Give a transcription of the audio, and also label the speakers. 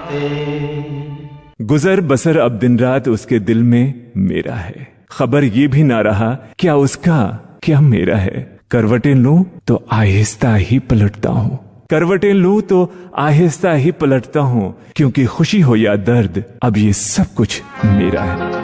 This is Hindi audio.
Speaker 1: गुजर बसर अब दिन रात उसके दिल में मेरा है, खबर ये भी ना रहा क्या उसका क्या मेरा है। करवटें लूं तो आहिस्ता ही पलटता हूं, करवटें लूं तो आहिस्ता ही पलटता हूं, क्योंकि खुशी हो या दर्द अब ये सब कुछ मेरा है।